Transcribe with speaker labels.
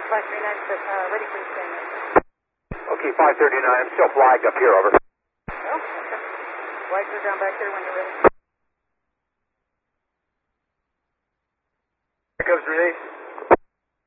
Speaker 1: ready for your statement.
Speaker 2: Okay, 539. I'm still flagged up here, over.
Speaker 1: Oh, okay. Flags are down back here when you're ready.